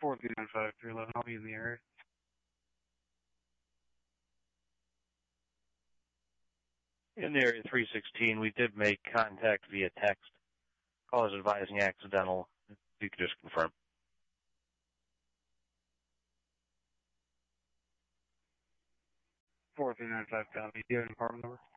4395-311, I'll be in the area. In the area 316, we did make contact via text. Callers advising accidental. If you could just confirm. 4395, copy. Do you have an apartment number?